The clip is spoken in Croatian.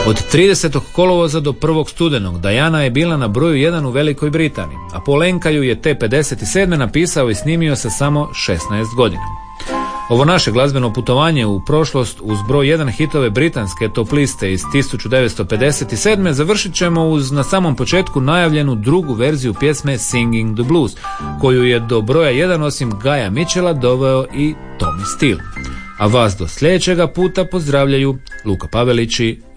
Od 30. kolovoza do 1. studenog Diana je bila na broju 1 u Velikoj Britaniji, a Polenka ju je te 57. napisao i snimio sa samo 16 godina. Ovo naše glazbeno putovanje u prošlost uz broj 1 hitove britanske top liste iz 1957. završit ćemo uz na samom početku najavljenu drugu verziju pjesme Singing the Blues, koju je do broja 1 osim Gaja Mitchella doveo i Tommy Steele. A vas do sljedećega puta pozdravljaju Luka Pavelić i